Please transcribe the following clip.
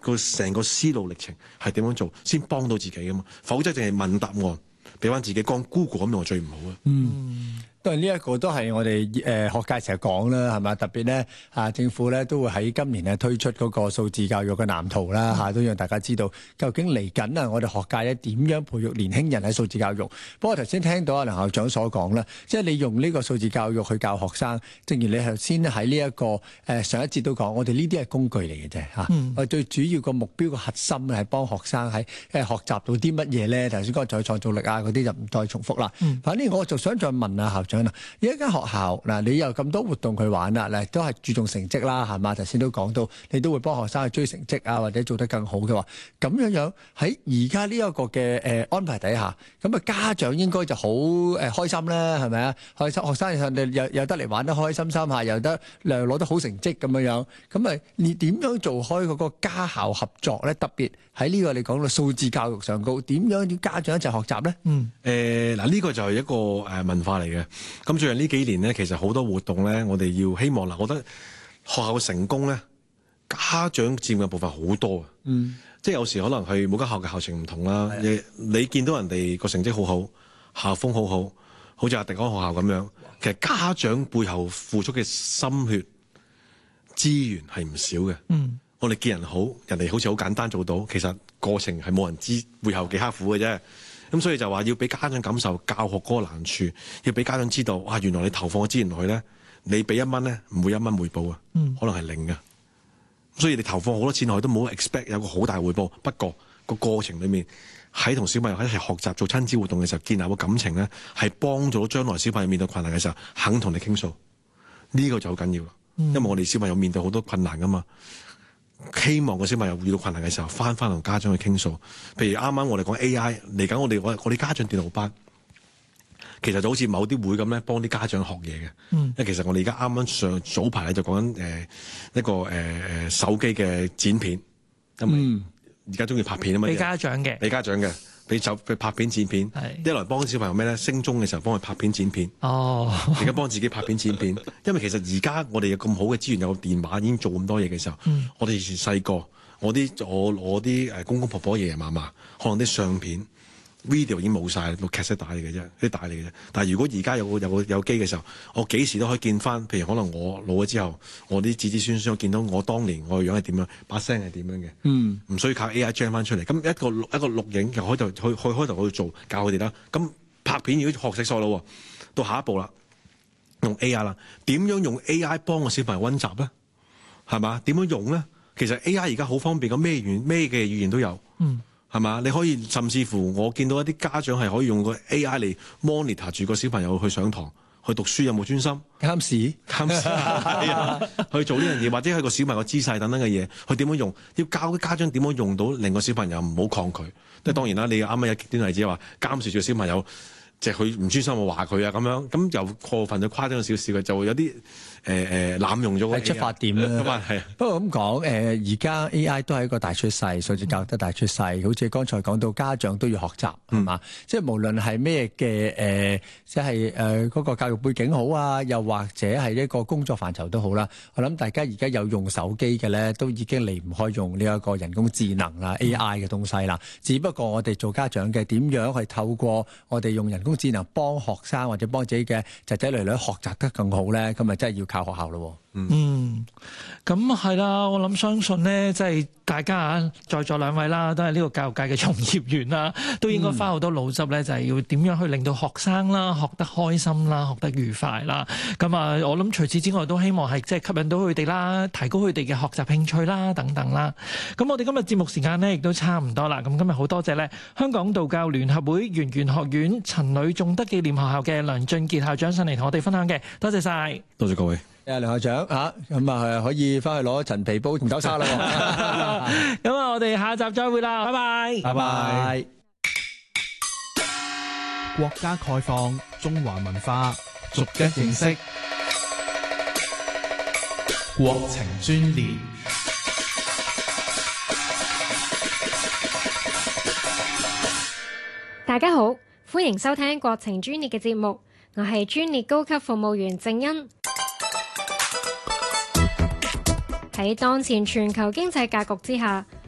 個成個思路歷程係點樣做，先幫到自己㗎嘛。否則淨係問答案，俾翻自己講 Google 咁用最唔好啊。 當然呢一個都係我哋學界成日講啦，係嘛？特別咧政府咧都會喺今年咧推出嗰個數字教育嘅藍圖啦，都讓大家知道究竟嚟緊啊，我哋學界咧點樣培育年輕人喺數字教育。不過頭先聽到阿梁校長所講啦，即係你用呢個數字教育去教學生，正如你頭先喺呢一個上一節都講，我哋呢啲係工具嚟嘅啫嚇。我哋最主要個目標個核心係幫學生喺學習到啲乜嘢咧？頭先講再創造力啊嗰啲就唔再重複啦。反正我就想再問下校長啦，而家間學校嗱，你有咁多活動去玩啦，嗱都係注重成績啦，係嘛？頭先都講到，你都會幫學生去追成績啊，或者做得更好嘅話，咁樣喺而家呢一個嘅安排底下，咁啊家長應該就好開心啦，係咪啊？開心學生又得嚟玩得開心心下，又得攞得好成績咁樣，咁啊你點樣做開嗰個家校合作咧？特別喺呢個你講到數字教育上高，點樣啲家長一齊學習咧？ 嗱呢個就係一個文化嚟嘅。咁最近呢幾年咧，其實好多活動咧，我哋要希望我覺得學校嘅成功咧，家長佔嘅部分好多啊。即係有時可能係每間學校嘅校情唔同啦。你見到人哋個成績好好，校風好好，好似阿迪安學校咁樣，其實家長背後付出嘅心血資源係唔少嘅。我哋見人好，人哋好似好簡單做到，其實過程係冇人知背後幾刻苦嘅啫。咁所以就話要俾家長感受教學嗰個難處，要俾家長知道，哇！原來你投放嘅資源落去咧，你俾1蚊咧，唔會1蚊回報啊，可能係0嘅。所以你投放好多錢落去都冇 expect 有個好大回報。不過個過程裡面喺同小朋友一齊學習做親子活動嘅時候，建立個感情咧，係幫助到將來小朋友面對困難嘅時候肯同你傾訴。呢個就好緊要啦，因為我哋小朋友面對好多困難噶嘛。希望個小朋友遇到困難嘅時候，翻同家長去傾訴。譬如啱啱我哋講 AI 嚟緊，我哋家長電腦班，其實就好似某啲會咁咧，幫啲家長學嘢嘅。因為其實我哋而家啱啱早排咧就講緊一個手機嘅剪片，因為而家中意拍片啊嘛，俾家長嘅。俾拍片剪片，一來幫小朋友咩咧？升中嘅時候幫佢拍片剪片，而家幫自己拍片剪片。因為其實而家我哋有咁好嘅資源，有個電話已經做咁多嘢嘅時候，我哋以前細個，我啲公公婆婆爺爺嫲嫲，可能啲相片 video 已經冇晒，錄劇式帶嚟嘅啫，啲帶嚟嘅啫。但係如果而家有機嘅時候，我幾時都可以見翻。譬如可能我老咗之後，我啲子子孫孫見到我當年我個樣係點樣，把聲係點樣嘅，唔需要靠 AI generate 翻出嚟。咁一個錄影就開頭去做教佢哋啦。咁拍片如果學識咗啦，到下一步啦，用 AI 啦，點樣用 AI 幫個小朋友溫習咧？係嘛？點樣用咧？其實 AI 而家好方便，咁咩嘅語言都有。係嘛？你可以甚至乎，我見到一啲家長係可以用個 AI 嚟 monitor 住個小朋友去上堂、去讀書有冇專心、 監視去做呢樣嘢，或者係個小朋友姿勢等等嘅嘢，佢點樣用？要教啲家長點樣用到，令個小朋友唔好抗拒。即係當然啦，你啱啱有極端例子話監視住個小朋友，即係佢唔專心我話佢啊咁樣，咁又過分咗誇張少少嘅，就會有啲濫用咗個 AI 出發點啦。不過咁講，而家 AI 都係一個大趨勢，數字教育得大趨勢。好似剛才講到家長都要學習，係嘛？即係無論係咩嘅即係嗰個教育背景好啊，又或者係一個工作範疇都好啦。我諗大家而家有用手機嘅咧，都已經離唔開用呢一個人工智能啦、AI 嘅東西啦。只不過我哋做家長嘅點樣去透過我哋用人工智能幫學生或者幫自己嘅仔仔女女學習得更好咧，咁咪真係要靠學校咯。 咁係啦，我諗相信呢，即係大家啊，在座兩位啦，都係呢個教育界嘅從業員啦，都應該花好多腦汁咧，就係要點樣去令到學生啦學得開心啦，學得愉快啦。咁啊，我諗除此之外，都希望係即係吸引到佢哋啦，提高佢哋嘅學習興趣啦，等等啦。咁我哋今日節目時間呢，亦都差唔多啦。咁今日好多謝咧，香港道教聯合會圓玄學院陳女頌德紀念學校嘅梁俊傑校長上嚟同我哋分享嘅，多謝晒， 多謝各位。 梁校長咁啊可以翻去攞陳皮煲紅豆沙啦。 咁啊，我哋下集再會啦，拜拜， 拜拜。 國家概況，中華文化逐一認識。國情專列。 大家好，歡迎收聽國情專列嘅節目，我係專列高級服務員鄭欣。喺當前全球經濟格局之下，